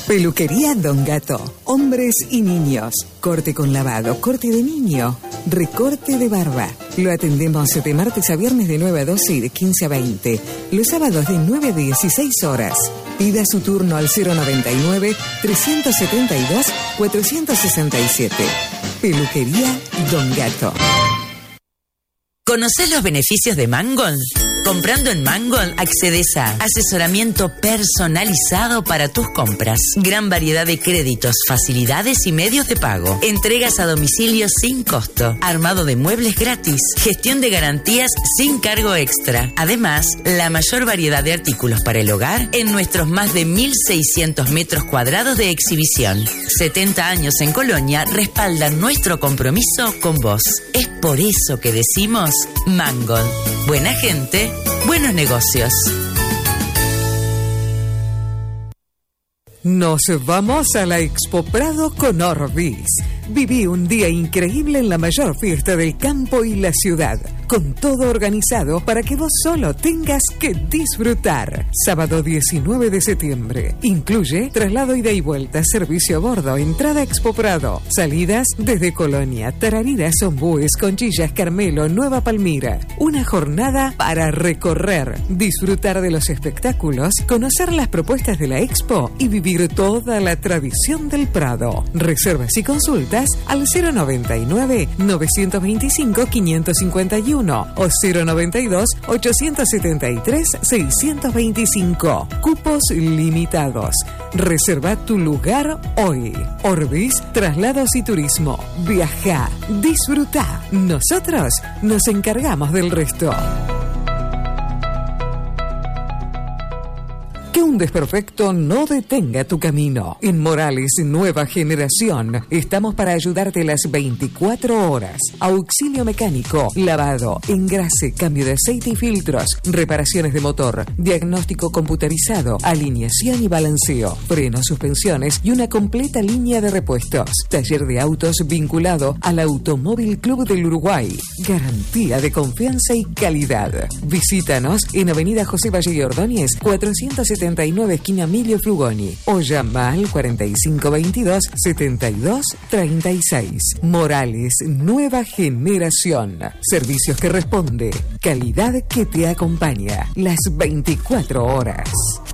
Peluquería Don Gato. Hombres y niños. Corte con lavado, corte de niño, recorte de barba. Lo atendemos de martes a viernes de 9 a 12 y de 15 a 20. Los sábados de 9 a 16 horas. Pida su turno al 099-372-467. Peluquería Don Gato. ¿Conocés los beneficios de Mangold? Comprando en Mangold accedes a asesoramiento personalizado para tus compras, gran variedad de créditos, facilidades y medios de pago, entregas a domicilio sin costo, armado de muebles gratis, gestión de garantías sin cargo extra. Además, la mayor variedad de artículos para el hogar en nuestros más de 1.600 metros cuadrados de exhibición. 70 años en Colonia respaldan nuestro compromiso con vos. Es por eso que decimos Mangold. Buena gente, buenos negocios. Nos vamos a la Expo Prado con Orbis. Viví un día increíble en la mayor fiesta del campo y la ciudad, con todo organizado para que vos solo tengas que disfrutar. Sábado 19 de septiembre. Incluye traslado ida y vuelta, servicio a bordo, entrada Expo Prado, salidas desde Colonia, Tarariras, Ombúes, Conchillas, Carmelo, Nueva Palmira. Una jornada para recorrer, disfrutar de los espectáculos, conocer las propuestas de la Expo y vivir toda la tradición del Prado. Reservas y consultas al 099-925-551 o 092-873-625. Cupos limitados. Reserva tu lugar hoy. Orbis, traslados y turismo. Viaja, disfruta. Nosotros nos encargamos del resto. Que un desperfecto no detenga tu camino. En Morales Nueva Generación estamos para ayudarte las 24 horas. Auxilio mecánico, lavado, engrase, cambio de aceite y filtros, reparaciones de motor, diagnóstico computarizado, alineación y balanceo, frenos, suspensiones y una completa línea de repuestos. Taller de autos vinculado al Automóvil Club del Uruguay. Garantía de confianza y calidad. Visítanos en Avenida José Valle y Ordóñez, 479 esquina Emilio Frugoni, o llama al 4522-7236. Morales Nueva Generación. Servicios que responde. Calidad que te acompaña las 24 horas.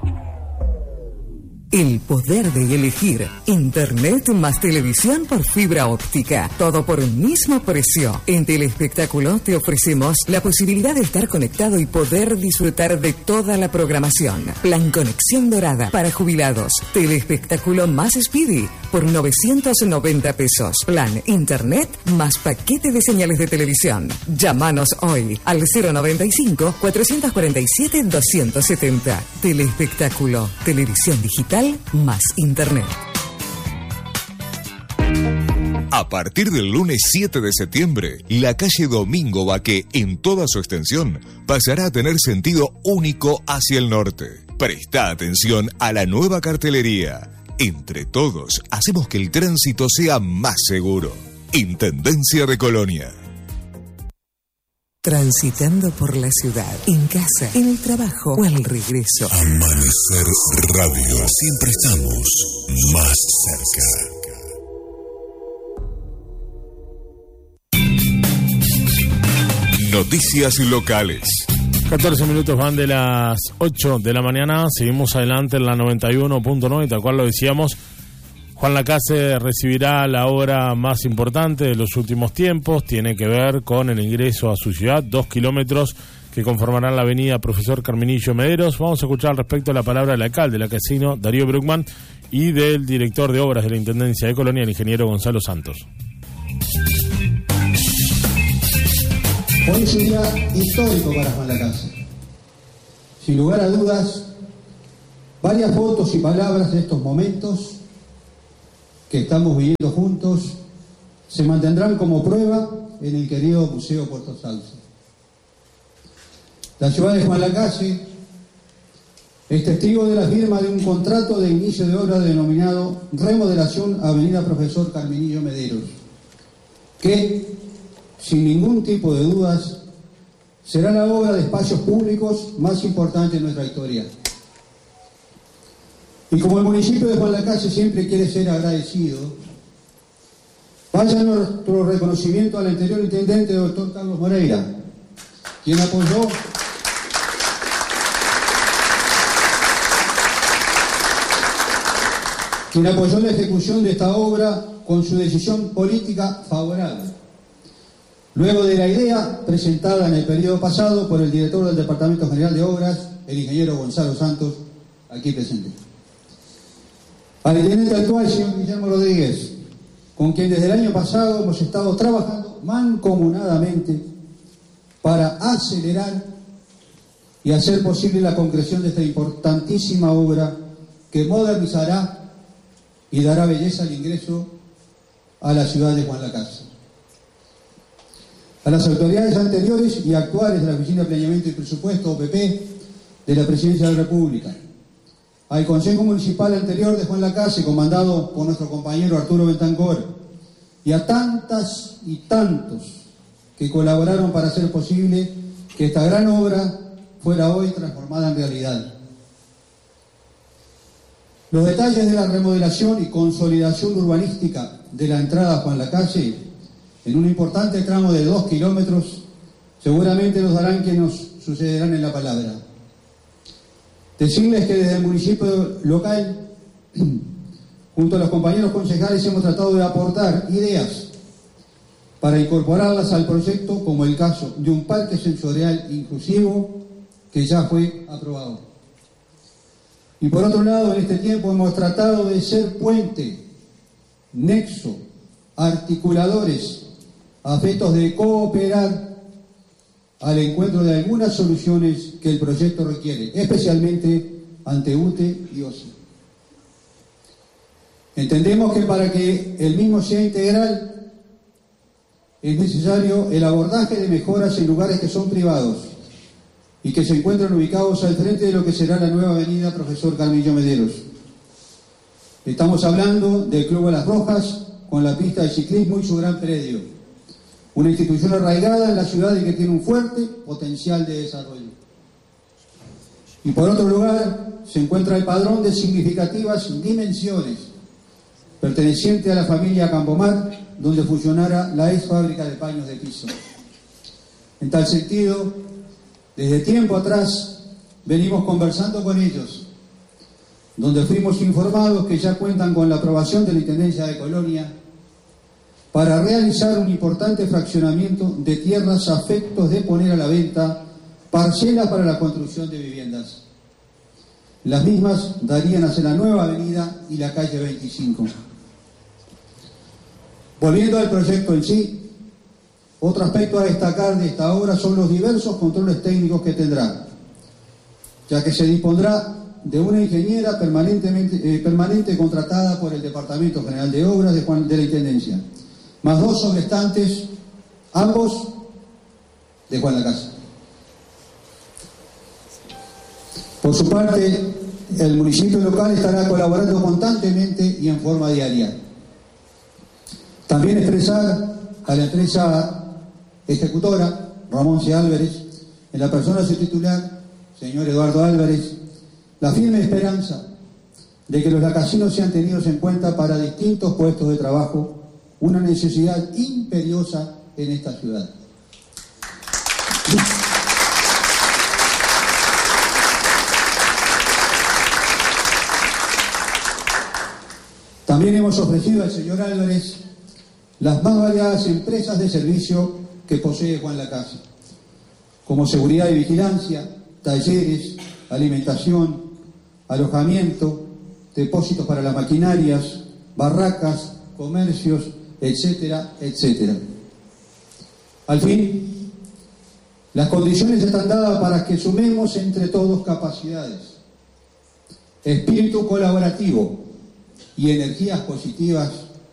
El poder de elegir. Internet más televisión por fibra óptica. Todo por un mismo precio. En Telespectáculo te ofrecemos la posibilidad de estar conectado y poder disfrutar de toda la programación. Plan Conexión Dorada para jubilados. Telespectáculo más Speedy por 990 pesos. Plan Internet más paquete de señales de televisión. Llámanos hoy al 095-447-270. Telespectáculo. Televisión digital más Internet. A partir del lunes 7 de septiembre, la calle Domingo Baqué, en toda su extensión, pasará a tener sentido único hacia el norte. Presta atención a la nueva cartelería. Entre todos, hacemos que el tránsito sea más seguro. Intendencia de Colonia. Transitando por la ciudad, en casa, en el trabajo o al regreso. Amanecer Radio. Siempre estamos más cerca. Noticias locales. 14 minutos van de las 8 de la mañana. Seguimos adelante en la 91.9, tal cual lo decíamos. Juan Lacase recibirá la obra más importante de los últimos tiempos. Tiene que ver con el ingreso a su ciudad, 2 kilómetros que conformarán la avenida Profesor Carminillo Mederos. Vamos a escuchar al respecto la palabra del alcalde lacasino, Darío Bruckmann, y del director de obras de la Intendencia de Colonia, el ingeniero Gonzalo Santos. Hoy es un día histórico para Juan Lacase. Sin lugar a dudas, varias fotos y palabras de estos momentos que estamos viviendo juntos se mantendrán como prueba en el querido Museo Puerto Salce. La ciudad de Juan Lacase es testigo de la firma de un contrato de inicio de obra denominado Remodelación Avenida Profesor Carminillo Mederos, que, sin ningún tipo de dudas, será la obra de espacios públicos más importante en nuestra historia. Y como el municipio de Juan Lacase siempre quiere ser agradecido, vaya nuestro reconocimiento al anterior intendente, doctor Carlos Moreira, quien apoyó la ejecución de esta obra con su decisión política favorable, luego de la idea presentada en el periodo pasado por el director del Departamento General de Obras, el ingeniero Gonzalo Santos, aquí presente. Al intendente actual, señor Guillermo Rodríguez, con quien desde el año pasado hemos estado trabajando mancomunadamente para acelerar y hacer posible la concreción de esta importantísima obra que modernizará y dará belleza al ingreso a la ciudad de Juan Lacase. A las autoridades anteriores y actuales de la Oficina de Planeamiento y Presupuesto, OPP, de la Presidencia de la República, al Consejo Municipal anterior de Juan Lacase, comandado por nuestro compañero Arturo Bentancor, y a tantas y tantos que colaboraron para hacer posible que esta gran obra fuera hoy transformada en realidad. Los detalles de la remodelación y consolidación urbanística de la entrada a Juan Lacase, en un importante tramo de 2 kilómetros, seguramente nos darán que nos sucederán en la palabra. Decirles que desde el municipio local, junto a los compañeros concejales, hemos tratado de aportar ideas para incorporarlas al proyecto, como el caso de un parque sensorial inclusivo que ya fue aprobado. Y por otro lado, en este tiempo hemos tratado de ser puente, nexo, articuladores, a efectos de cooperar al encuentro de algunas soluciones que el proyecto requiere, especialmente ante UTE y OSI. Entendemos que para que el mismo sea integral es necesario el abordaje de mejoras en lugares que son privados y que se encuentran ubicados al frente de lo que será la nueva avenida Profesor Carmillo Mederos. Estamos hablando del Club de las Rojas, con la pista de ciclismo y su gran predio. Una institución arraigada en la ciudad y que tiene un fuerte potencial de desarrollo. Y por otro lugar, se encuentra el padrón de significativas dimensiones, perteneciente a la familia Campomar, donde funcionara la ex fábrica de paños de piso. En tal sentido, desde tiempo atrás venimos conversando con ellos, donde fuimos informados que ya cuentan con la aprobación de la Intendencia de Colonia para realizar un importante fraccionamiento de tierras a efectos de poner a la venta parcelas para la construcción de viviendas. Las mismas darían hacia la nueva avenida y la calle 25. Volviendo al proyecto en sí, otro aspecto a destacar de esta obra son los diversos controles técnicos que tendrá, ya que se dispondrá de una ingeniera permanente contratada por el Departamento General de Obras de la Intendencia, más 2 sobrestantes, ambos de Juan Lacase. Por su parte, el municipio local estará colaborando constantemente y en forma diaria. También expresar a la empresa ejecutora, Ramón C. Álvarez, en la persona de su titular, señor Eduardo Álvarez, la firme esperanza de que los lacasinos sean tenidos en cuenta para distintos puestos de trabajo, una necesidad imperiosa en esta ciudad. También hemos ofrecido al señor Álvarez las más variadas empresas de servicio que posee Juan Lacase, como seguridad y vigilancia, talleres, alimentación, alojamiento, depósitos para las maquinarias, barracas, comercios, etcétera, etcétera. Al fin, las condiciones están dadas para que sumemos entre todos capacidades, espíritu colaborativo y energías positivas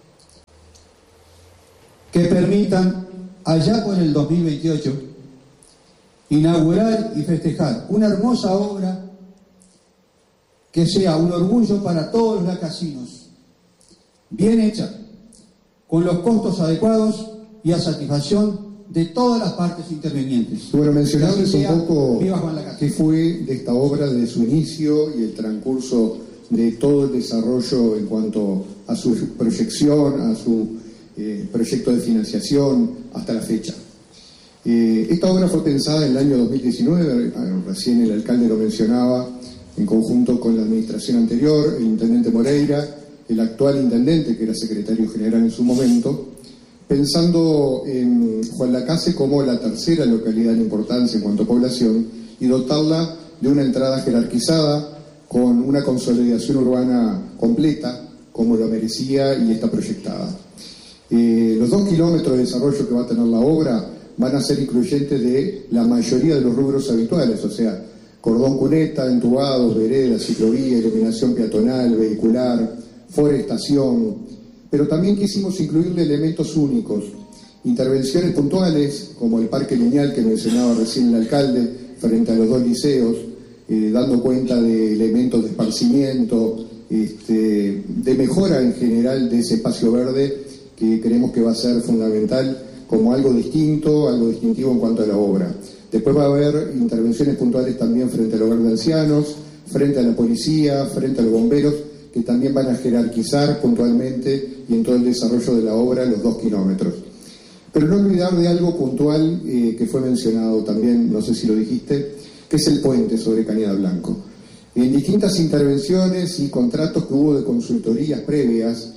que permitan, allá por el 2028, inaugurar y festejar una hermosa obra que sea un orgullo para todos los lacasinos, bien hecha, con los costos adecuados y a satisfacción de todas las partes intervenientes. Bueno, mencionarles un poco qué fue de esta obra desde su inicio y el transcurso de todo el desarrollo en cuanto a su proyección, a su proyecto de financiación hasta la fecha. Esta obra fue pensada en el año 2019, recién el alcalde lo mencionaba, en conjunto con la administración anterior, el intendente Moreira, el actual intendente, que era secretario general en su momento, pensando en Juan Lacase como la tercera localidad en importancia en cuanto a población y dotarla de una entrada jerarquizada con una consolidación urbana completa, como lo merecía y está proyectada. Los 2 kilómetros de desarrollo que va a tener la obra van a ser incluyentes de la mayoría de los rubros habituales, o sea, cordón cuneta, entubados, veredas, ciclovía, iluminación peatonal, vehicular, forestación, pero también quisimos incluirle elementos únicos, intervenciones puntuales, como el parque lineal que mencionaba recién el alcalde, frente a los 2 liceos, dando cuenta de elementos de esparcimiento, de mejora en general de ese espacio verde que creemos que va a ser fundamental como algo distinto, algo distintivo en cuanto a la obra. Después va a haber intervenciones puntuales también frente al hogar de ancianos, frente a la policía, frente a los bomberos, que también van a jerarquizar puntualmente y en todo el desarrollo de la obra los 2 kilómetros. Pero no olvidar de algo puntual que fue mencionado también, no sé si lo dijiste, que es el puente sobre Cañada Blanco. En distintas intervenciones y contratos que hubo de consultorías previas,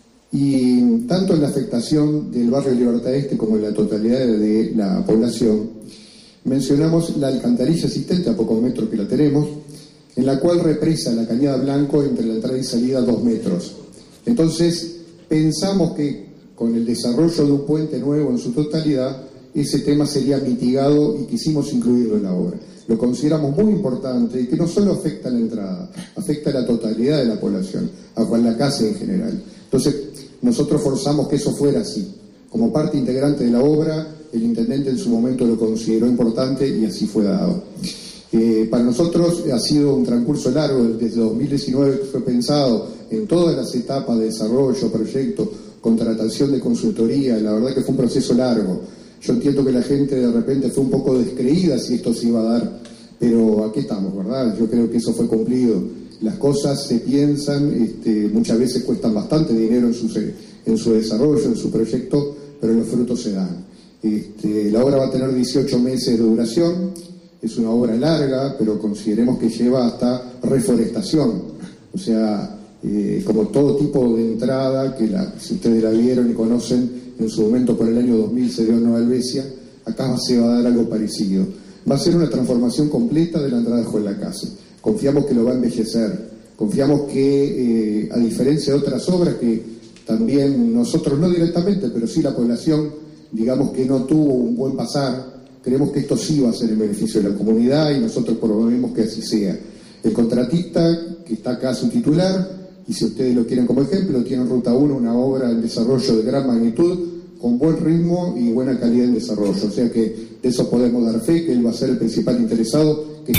y tanto en la afectación del barrio Libertad Este como en la totalidad de la población, mencionamos la alcantarilla existente a pocos metros que la tenemos, en la cual represa la Cañada Blanco entre la entrada y salida 2 metros. Entonces, pensamos que con el desarrollo de un puente nuevo en su totalidad, ese tema sería mitigado y quisimos incluirlo en la obra. Lo consideramos muy importante y que no solo afecta a la entrada, afecta a la totalidad de la población, a Juan Lacase en general. Entonces, nosotros forzamos que eso fuera así. Como parte integrante de la obra, el intendente en su momento lo consideró importante y así fue dado. Para nosotros ha sido un transcurso largo, desde 2019 que fue pensado en todas las etapas de desarrollo, proyecto, contratación de consultoría, la verdad que fue un proceso largo. Yo entiendo que la gente de repente fue un poco descreída si esto se iba a dar, pero aquí estamos, ¿verdad? Yo creo que eso fue cumplido. Las cosas se piensan, muchas veces cuestan bastante dinero en su desarrollo, en su proyecto, pero los frutos se dan. La obra va a tener 18 meses de duración, es una obra larga, pero consideremos que lleva hasta reforestación, o sea, como todo tipo de entrada, que si ustedes la vieron y conocen, en su momento por el año 2000 se dio en Nueva Albesia, acá se va a dar algo parecido. Va a ser una transformación completa de la entrada de Juan Lacase. Confiamos que lo va a embellecer, confiamos que, a diferencia de otras obras que también nosotros, no directamente, pero sí la población, digamos que no tuvo un buen pasar, creemos que esto sí va a ser en beneficio de la comunidad y nosotros promovemos que así sea. El contratista, que está acá su titular, y si ustedes lo quieren como ejemplo, tiene en Ruta 1 una obra en desarrollo de gran magnitud, con buen ritmo y buena calidad en desarrollo. O sea que de eso podemos dar fe, que él va a ser el principal interesado, que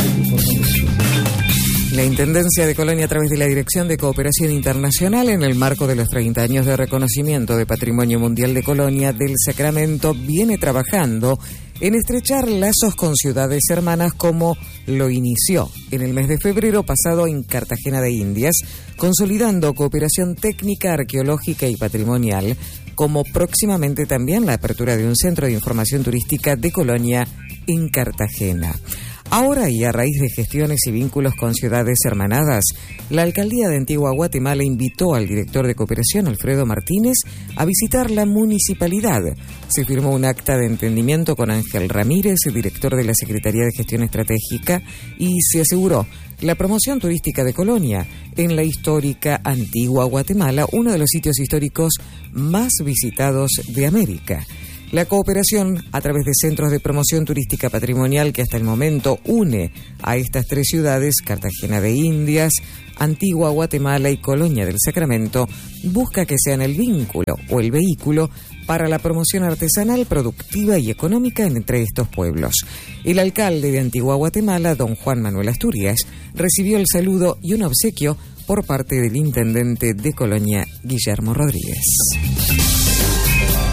La Intendencia de Colonia, a través de la Dirección de Cooperación Internacional, en el marco de los 30 años de reconocimiento de Patrimonio Mundial de Colonia del Sacramento, viene trabajando en estrechar lazos con ciudades hermanas, como lo inició en el mes de febrero pasado en Cartagena de Indias, consolidando cooperación técnica, arqueológica y patrimonial, como próximamente también la apertura de un centro de información turística de Colonia en Cartagena. Ahora, y a raíz de gestiones y vínculos con ciudades hermanadas, la Alcaldía de Antigua Guatemala invitó al director de Cooperación, Alfredo Martínez, a visitar la municipalidad. Se firmó un acta de entendimiento con Ángel Ramírez, director de la Secretaría de Gestión Estratégica, y se aseguró la promoción turística de Colonia en la histórica Antigua Guatemala, uno de los sitios históricos más visitados de América. La cooperación, a través de centros de promoción turística patrimonial que hasta el momento une a estas 3 ciudades, Cartagena de Indias, Antigua Guatemala y Colonia del Sacramento, busca que sean el vínculo o el vehículo para la promoción artesanal, productiva y económica entre estos pueblos. El alcalde de Antigua Guatemala, don Juan Manuel Asturias, recibió el saludo y un obsequio por parte del intendente de Colonia, Guillermo Rodríguez.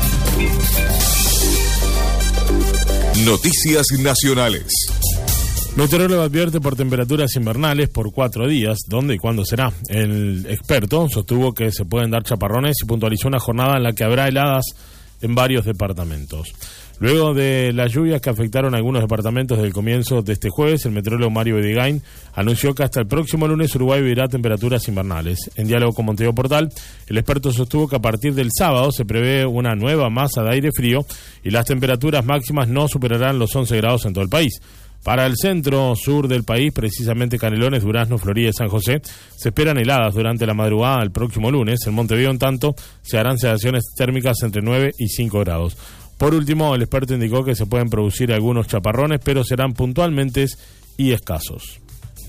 Noticias nacionales. Meteorólogo advierte por temperaturas invernales por 4 días. ¿Dónde y cuándo será? El experto sostuvo que se pueden dar chaparrones y puntualizó una jornada en la que habrá heladas en varios departamentos. Luego de las lluvias que afectaron a algunos departamentos desde el comienzo de este jueves, el meteorólogo Mario Bedegain anunció que hasta el próximo lunes Uruguay vivirá temperaturas invernales. En diálogo con Montevideo Portal, el experto sostuvo que a partir del sábado se prevé una nueva masa de aire frío y las temperaturas máximas no superarán los 11 grados en todo el país. Para el centro-sur del país, precisamente Canelones, Durazno, Florida y San José, se esperan heladas durante la madrugada del próximo lunes. En Montevideo, en tanto, se harán sensaciones térmicas entre 9 y 5 grados. Por último, el experto indicó que se pueden producir algunos chaparrones, pero serán puntualmente y escasos.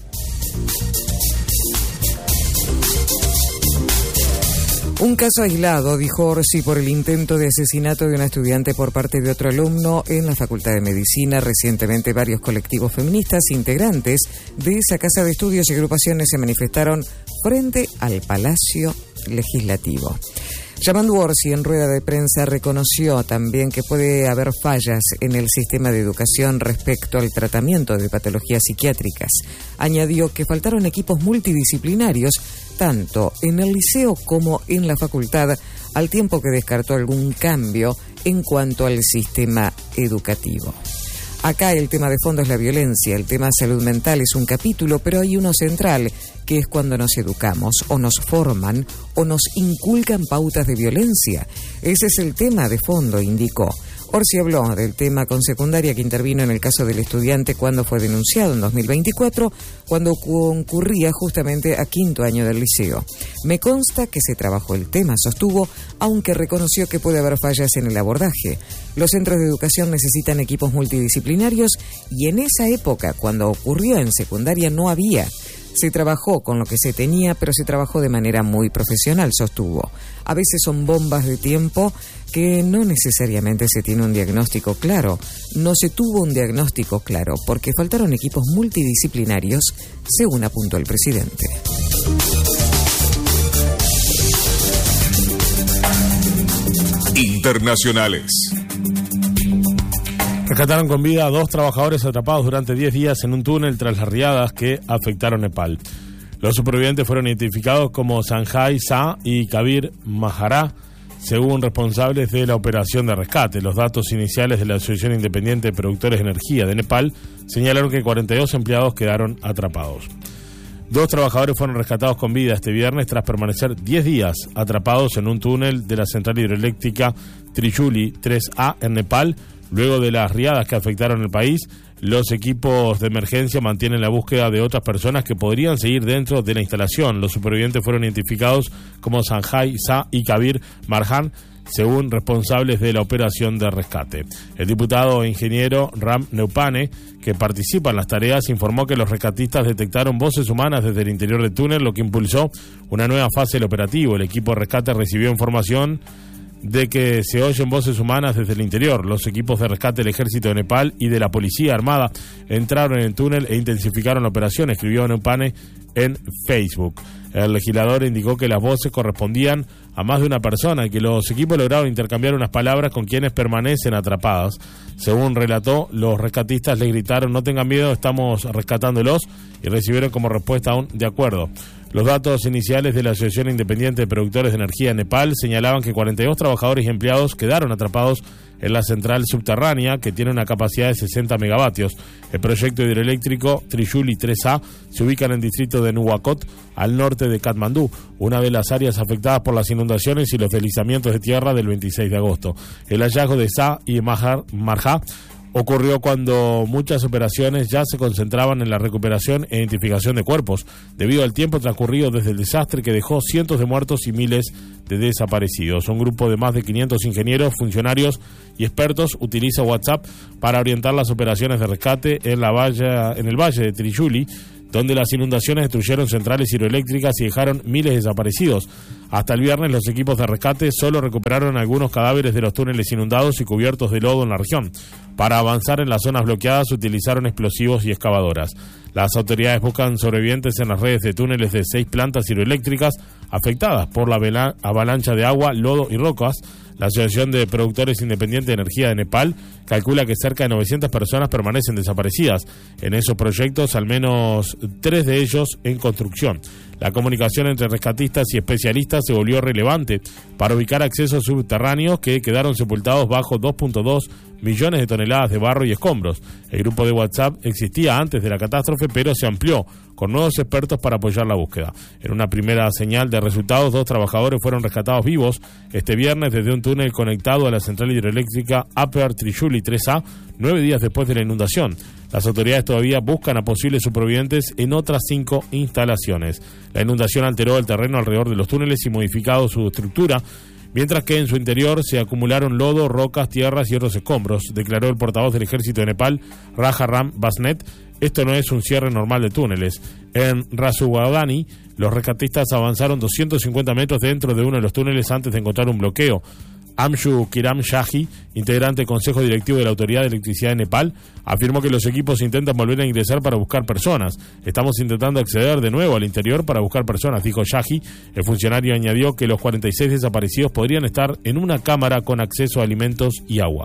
Un caso aislado, dijo Orsi, por el intento de asesinato de una estudiante por parte de otro alumno en la Facultad de Medicina. Recientemente, varios colectivos feministas integrantes de esa casa de estudios y agrupaciones se manifestaron frente al Palacio Legislativo. Yamandu Orsi, en rueda de prensa, reconoció también que puede haber fallas en el sistema de educación respecto al tratamiento de patologías psiquiátricas. Añadió que faltaron equipos multidisciplinarios tanto en el liceo como en la facultad, al tiempo que descartó algún cambio en cuanto al sistema educativo. Acá el tema de fondo es la violencia, el tema salud mental es un capítulo, pero hay uno central, que es cuando nos educamos, o nos forman, o nos inculcan pautas de violencia. Ese es el tema de fondo, indicó. Orsi habló del tema con secundaria que intervino en el caso del estudiante cuando fue denunciado en 2024, cuando concurría justamente a 5º año del liceo. Me consta que se trabajó el tema, sostuvo, aunque reconoció que puede haber fallas en el abordaje. Los centros de educación necesitan equipos multidisciplinarios y en esa época, cuando ocurrió en secundaria, no había. Se trabajó con lo que se tenía, pero se trabajó de manera muy profesional, sostuvo. A veces son bombas de tiempo que no necesariamente se tiene un diagnóstico claro. No se tuvo un diagnóstico claro porque faltaron equipos multidisciplinarios, según apuntó el presidente. Internacionales. Rescataron con vida a 2 trabajadores atrapados durante 10 días en un túnel tras las riadas que afectaron Nepal. Los supervivientes fueron identificados como Sanjay Shah y Kabir Mahara, según responsables de la operación de rescate. Los datos iniciales de la Asociación Independiente de Productores de Energía de Nepal señalaron que 42 empleados quedaron atrapados. 2 trabajadores fueron rescatados con vida este viernes tras permanecer 10 días atrapados en un túnel de la central hidroeléctrica Trishuli 3A en Nepal. Luego de las riadas que afectaron el país, los equipos de emergencia mantienen la búsqueda de otras personas que podrían seguir dentro de la instalación. Los supervivientes fueron identificados como Sanjay Shah y Kabir Marhan, según responsables de la operación de rescate. El diputado e ingeniero Ram Neupane, que participa en las tareas, informó que los rescatistas detectaron voces humanas desde el interior del túnel, lo que impulsó una nueva fase del operativo. El equipo de rescate recibió información de que se oyen voces humanas desde el interior. Los equipos de rescate del Ejército de Nepal y de la Policía Armada entraron en el túnel e intensificaron la operación, escribió Neupane en Facebook. El legislador indicó que las voces correspondían a más de una persona y que los equipos lograron intercambiar unas palabras con quienes permanecen atrapadas. Según relató, los rescatistas les gritaron: "No tengan miedo, estamos rescatándolos", y recibieron como respuesta un "de acuerdo". Los datos iniciales de la Asociación Independiente de Productores de Energía de Nepal señalaban que 42 trabajadores y empleados quedaron atrapados en la central subterránea, que tiene una capacidad de 60 megavatios. El proyecto hidroeléctrico Trishuli 3A se ubica en el distrito de Nuwakot, al norte de Katmandú, una de las áreas afectadas por las inundaciones y los deslizamientos de tierra del 26 de agosto. El hallazgo de Shah y Marha ocurrió cuando muchas operaciones ya se concentraban en la recuperación e identificación de cuerpos, debido al tiempo transcurrido desde el desastre que dejó cientos de muertos y miles de desaparecidos. Un grupo de más de 500 ingenieros, funcionarios y expertos utiliza WhatsApp para orientar las operaciones de rescate en el valle de Trishuli, donde las inundaciones destruyeron centrales hidroeléctricas y dejaron miles de desaparecidos. Hasta el viernes, los equipos de rescate solo recuperaron algunos cadáveres de los túneles inundados y cubiertos de lodo en la región. Para avanzar en las zonas bloqueadas, utilizaron explosivos y excavadoras. Las autoridades buscan sobrevivientes en las redes de túneles de 6 plantas hidroeléctricas afectadas por la avalancha de agua, lodo y rocas. La Asociación de Productores Independientes de Energía de Nepal calcula que cerca de 900 personas permanecen desaparecidas. En esos proyectos, al menos 3 de ellos en construcción. La comunicación entre rescatistas y especialistas se volvió relevante para ubicar accesos subterráneos que quedaron sepultados bajo 2.2 millones de toneladas de barro y escombros. El grupo de WhatsApp existía antes de la catástrofe, pero se amplió con nuevos expertos para apoyar la búsqueda. En una primera señal de resultados, 2 trabajadores fueron rescatados vivos este viernes desde un túnel conectado a la central hidroeléctrica Upper Trishuli 3A, 9 días después de la inundación. Las autoridades todavía buscan a posibles supervivientes en otras 5 instalaciones. La inundación alteró el terreno alrededor de los túneles y modificado su estructura, mientras que en su interior se acumularon lodo, rocas, tierras y otros escombros, declaró el portavoz del ejército de Nepal, Raja Ram Basnet. Esto no es un cierre normal de túneles. En Rasuwadani, los rescatistas avanzaron 250 metros dentro de uno de los túneles antes de encontrar un bloqueo. Amshu Kiram Shahi, integrante del Consejo Directivo de la Autoridad de Electricidad de Nepal, afirmó que los equipos intentan volver a ingresar para buscar personas. Estamos intentando acceder de nuevo al interior para buscar personas, dijo Shahi. El funcionario añadió que los 46 desaparecidos podrían estar en una cámara con acceso a alimentos y agua.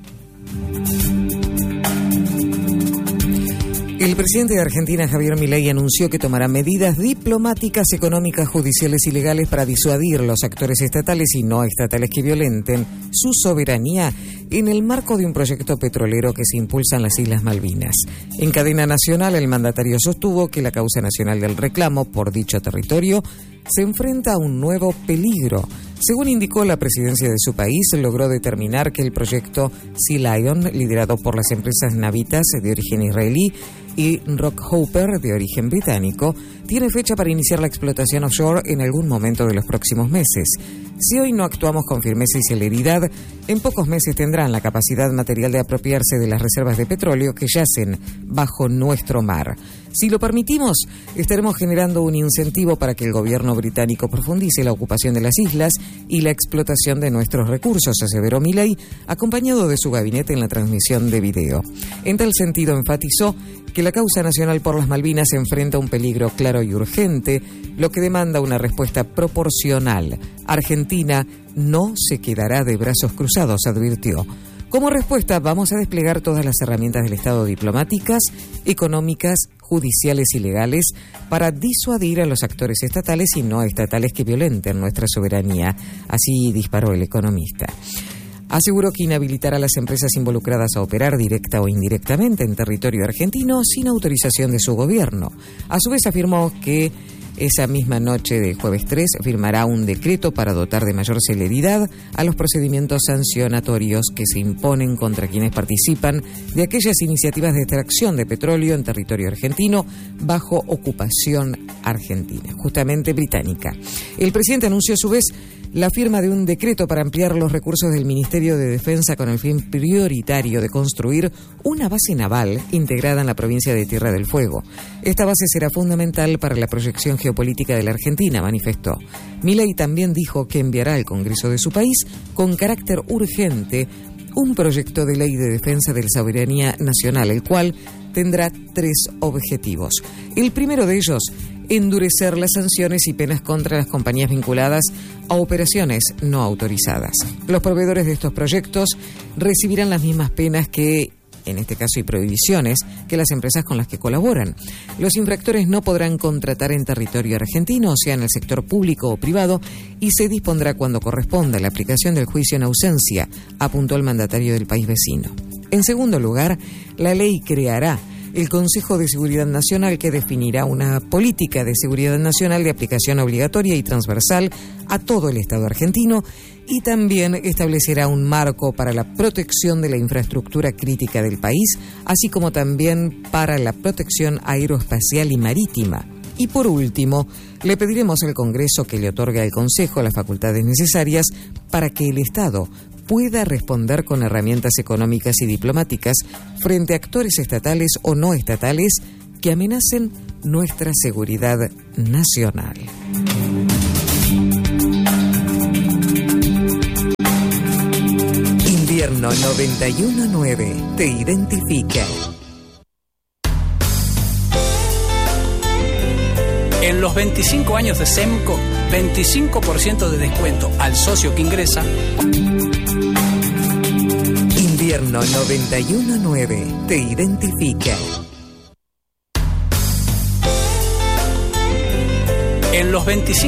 El presidente de Argentina, Javier Milei, anunció que tomará medidas diplomáticas, económicas, judiciales y legales para disuadir los actores estatales y no estatales que violenten su soberanía en el marco de un proyecto petrolero que se impulsa en las Islas Malvinas. En cadena nacional, el mandatario sostuvo que la causa nacional del reclamo por dicho territorio se enfrenta a un nuevo peligro. Según indicó la presidencia de su país, logró determinar que el proyecto Sea Lion, liderado por las empresas Navitas de origen israelí y Rockhopper de origen británico, tiene fecha para iniciar la explotación offshore en algún momento de los próximos meses. Si hoy no actuamos con firmeza y celeridad, en pocos meses tendrán la capacidad material de apropiarse de las reservas de petróleo que yacen bajo nuestro mar. Si lo permitimos, estaremos generando un incentivo para que el gobierno británico profundice la ocupación de las islas y la explotación de nuestros recursos, aseveró Milei, acompañado de su gabinete en la transmisión de video. En tal sentido, enfatizó que la causa nacional por las Malvinas se enfrenta a un peligro claro y urgente, lo que demanda una respuesta proporcional. Argentina no se quedará de brazos cruzados, advirtió. Como respuesta, vamos a desplegar todas las herramientas del Estado diplomáticas, económicas, judiciales y legales para disuadir a los actores estatales y no estatales que violenten nuestra soberanía. Así disparó el economista. Aseguró que inhabilitará a las empresas involucradas a operar directa o indirectamente en territorio argentino sin autorización de su gobierno. A su vez afirmó que esa misma noche de jueves 3 firmará un decreto para dotar de mayor celeridad a los procedimientos sancionatorios que se imponen contra quienes participan de aquellas iniciativas de extracción de petróleo en territorio argentino bajo ocupación argentina, justamente británica. El presidente anunció a su vez la firma de un decreto para ampliar los recursos del Ministerio de Defensa con el fin prioritario de construir una base naval integrada en la provincia de Tierra del Fuego. Esta base será fundamental para la proyección geopolítica de la Argentina, manifestó. Milei también dijo que enviará al Congreso de su país, con carácter urgente, un proyecto de ley de defensa de la soberanía nacional, el cual tendrá 3 objetivos. El primero de ellos, endurecer las sanciones y penas contra las compañías vinculadas a operaciones no autorizadas. Los proveedores de estos proyectos recibirán las mismas penas que, en este caso, y prohibiciones, que las empresas con las que colaboran. Los infractores no podrán contratar en territorio argentino, o sea, en el sector público o privado, y se dispondrá cuando corresponda la aplicación del juicio en ausencia, apuntó el mandatario del país vecino. En segundo lugar, la ley creará el Consejo de Seguridad Nacional, que definirá una política de seguridad nacional de aplicación obligatoria y transversal a todo el Estado argentino, y también establecerá un marco para la protección de la infraestructura crítica del país, así como también para la protección aeroespacial y marítima. Y por último, le pediremos al Congreso que le otorgue al Consejo las facultades necesarias para que el Estado pueda responder con herramientas económicas y diplomáticas frente a actores estatales o no estatales que amenacen nuestra seguridad nacional. Invierno 91.9 te identifica. En los los 25 años de SEMCO, 25% de descuento al socio que ingresa. Invierno 91.9 te identifica. En los 25